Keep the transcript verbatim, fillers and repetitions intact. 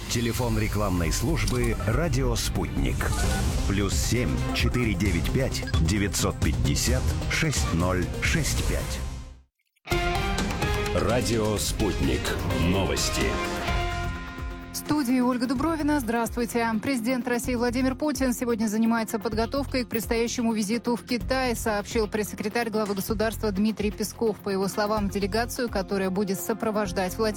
Телефон рекламной службы «Радио Спутник». Плюс семь четыре девять пять девятьсот пятьдесят шесть ноль шесть пять. Радио Спутник. Новости. В студии Ольга Дубровина. Здравствуйте. Президент России Владимир Путин сегодня занимается подготовкой к предстоящему визиту в Китай, сообщил пресс-секретарь главы государства Дмитрий Песков. По его словам, делегацию, которая будет сопровождать Владимира